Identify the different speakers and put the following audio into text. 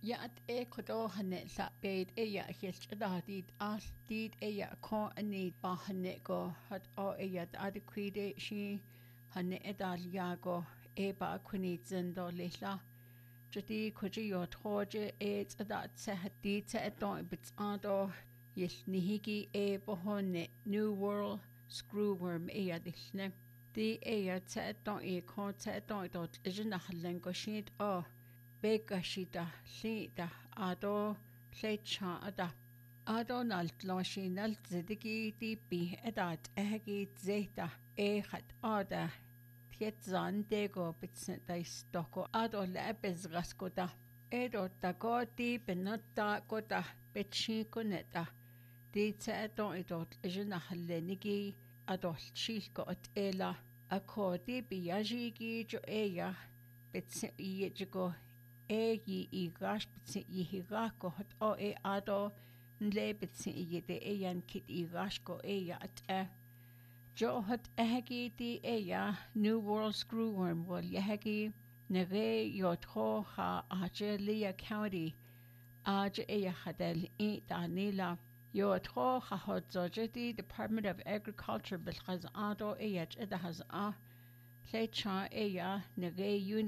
Speaker 1: Yat kodo hane la bed hilch adadid al did ko ani ba hane go hat o adequide shi hane edal yago ba kwinitzen do lilla jadi koji yo troje adat sehdi don bits ado yil nihigi bohone New World Screwworm adilne di don ko don dot ijna halen go shit o Begashida, Lida, Ado, Lecha, Ado Nalt Zedigi, Dipi, Edat, Ehegi, Zeta, Ehat, Ada, Tietzan, Dego, Bitsenta, Stoko, Ado Lebes Rascoda, Edo, Dago, Deep, Benata, Goda, Betchi, Coneta, Dita, Edot, Ejana Lenigi, Adol, Chico, Ela, Ako, Dipi, Yajigi, Jo Eya, Bits Yejigo. Yi igash bitsin yihigako hot o ado nle bitsin yede yan kit igashko at jo hot ehegi di New World Screwworm wal yehegi nege yotho ha Ajelia County aj hadel danila yotho ha hot zojeti Department of Agriculture bil khaz ado edahaz lecha nege